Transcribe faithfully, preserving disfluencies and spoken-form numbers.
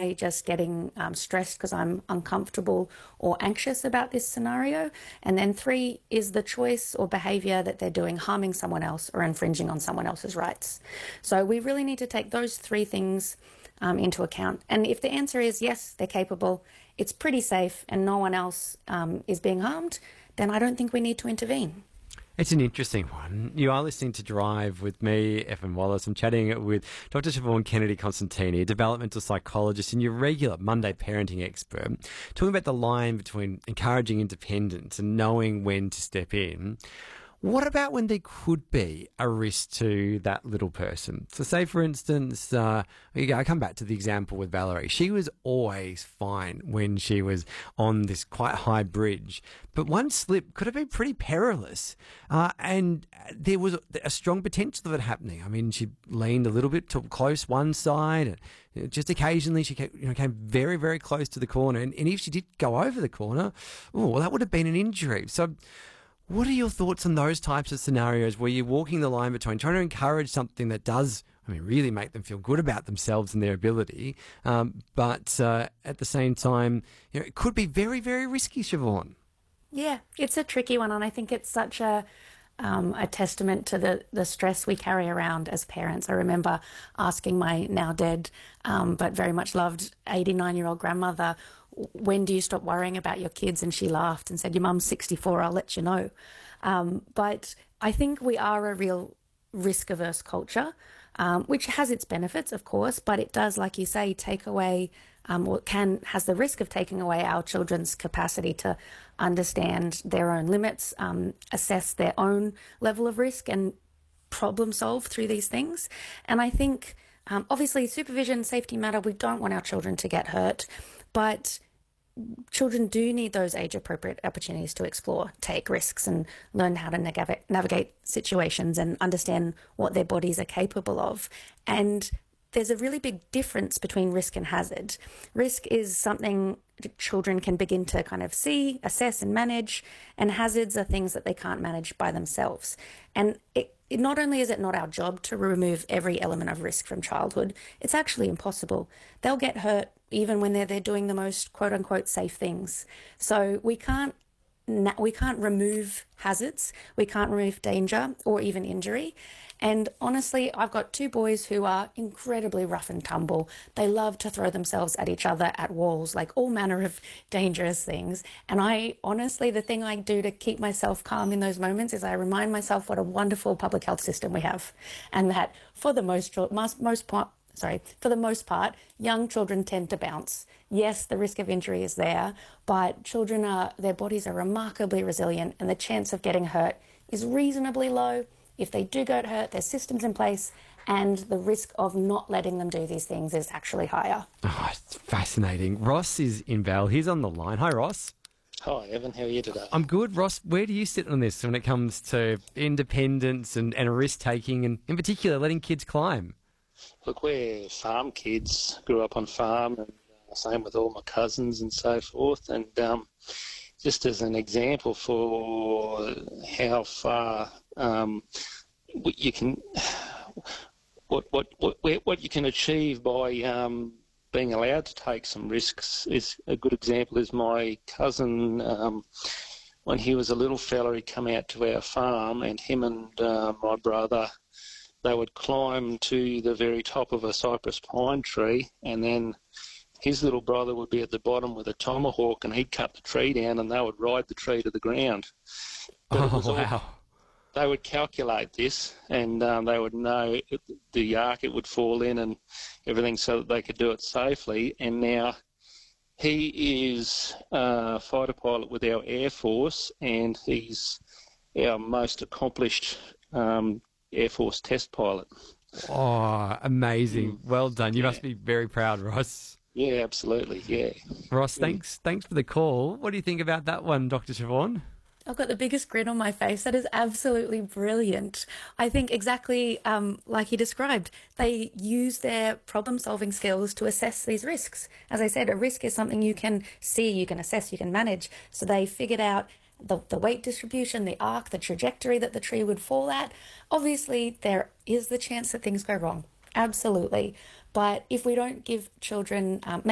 I just getting um, stressed because I'm uncomfortable or anxious about this scenario? And then three, is the choice or behavior that they're doing harming someone else or infringing on someone else's rights? So we really need to take those three things um, into account. And if the answer is yes, they're capable, it's pretty safe, and no one else um, is being harmed, then I don't think we need to intervene. It's an interesting one. You are listening to Drive with me, Evan Wallace. I'm chatting with Doctor Siobhan Kennedy-Constantini, a developmental psychologist and your regular Monday parenting expert, talking about the line between encouraging independence and knowing when to step in. What about when there could be a risk to that little person? So say, for instance, uh, I come back to the example with Valerie. She was always fine when she was on this quite high bridge, but one slip could have been pretty perilous. Uh, and there was a strong potential of it happening. I mean, she leaned a little bit too close one side, and just occasionally she came, you know, came very, very close to the corner. And, and if she did go over the corner, oh, well, that would have been an injury. So what are your thoughts on those types of scenarios where you're walking the line between trying to encourage something that does, I mean, really make them feel good about themselves and their ability, um, but uh, at the same time, you know, it could be very, very risky, Siobhan? Yeah, it's a tricky one, and I think it's such a um, a testament to the, the stress we carry around as parents. I remember asking my now dead, um, but very much loved eighty-nine-year-old grandmother, when do you stop worrying about your kids? And she laughed and said, your mum's sixty-four, I'll let you know. Um, but I think we are a real risk-averse culture, um, which has its benefits, of course, but it does, like you say, take away, um, or can, has the risk of taking away our children's capacity to understand their own limits, um, assess their own level of risk and problem solve through these things. And I think, um, obviously, supervision, safety matter. We don't want our children to get hurt, but children do need those age-appropriate opportunities to explore, take risks, and learn how to navigate, navigate situations and understand what their bodies are capable of. And there's a really big difference between risk and hazard. Risk is something children can begin to kind of see, assess, and manage, and hazards are things that they can't manage by themselves. And it, it not only is it not our job to remove every element of risk from childhood, it's actually impossible. They'll get hurt even when they're, they're doing the most quote-unquote safe things. So we can't we can't remove hazards, we can't remove danger or even injury. And honestly, I've got two boys who are incredibly rough and tumble. They love to throw themselves at each other, at walls, like all manner of dangerous things. And I honestly, the thing I do to keep myself calm in those moments is I remind myself what a wonderful public health system we have, and that for the most most, most part, sorry, for the most part, young children tend to bounce. Yes, the risk of injury is there, but children are, their bodies are remarkably resilient, and the chance of getting hurt is reasonably low. If they do get hurt, there's systems in place, and the risk of not letting them do these things is actually higher. Oh, it's fascinating. Ross is in Val. He's on the line. Hi, Ross. Hi, Evan. How are you today? I'm good. Ross, where do you sit on this when it comes to independence and, and risk-taking, and in particular, letting kids climb? Look, we're farm kids, grew up on farm, and uh, same with all my cousins and so forth. And um, just as an example for how far um, you can, what what what what you can achieve by um, being allowed to take some risks is a good example. Is my cousin, um, when he was a little fella, he come out to our farm, and him and uh, my brother, they would climb to the very top of a cypress pine tree, and then his little brother would be at the bottom with a tomahawk, and he'd cut the tree down, and they would ride the tree to the ground. But oh, it was all, wow. They would calculate this, and um, they would know it, the arc it would fall in and everything, so that they could do it safely. And now he is a fighter pilot with our Air Force, and he's our most accomplished um Air Force test pilot. Oh, amazing. Mm. Well done. You Yeah. must be very proud, Ross. Yeah, absolutely, yeah. Ross, thanks thanks for the call. What do you think about that one, Doctor Siobhan? I've got the biggest grin on my face. That is absolutely brilliant. I think exactly um, like you described, they use their problem-solving skills to assess these risks. As I said, a risk is something you can see, you can assess, you can manage. So they figured out the, the weight distribution, the arc, the trajectory that the tree would fall at. Obviously, there is the chance that things go wrong. Absolutely. But if we don't give children, um,